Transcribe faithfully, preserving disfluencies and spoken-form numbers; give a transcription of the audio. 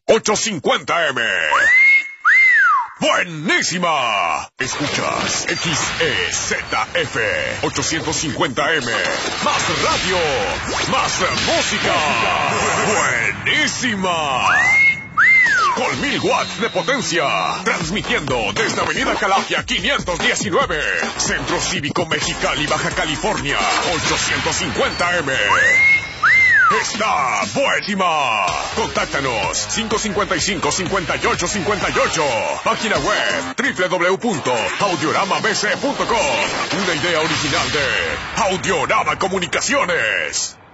ochocientos cincuenta eme. ¡Buenísima! Escuchas X E Z F ochocientos cincuenta eme. Más radio, más música. ¡Buenísima! Con mil watts de potencia. Transmitiendo desde Avenida Calafia quinientos diecinueve. Centro Cívico Mexicali, Baja California. ochocientos cincuenta eme. ¡Está buenísima! Contáctanos cinco cinco cinco, cinco ocho cinco ocho. Página web doble u doble u doble u punto audiorama b c punto com. Una idea original de Audiorama Comunicaciones.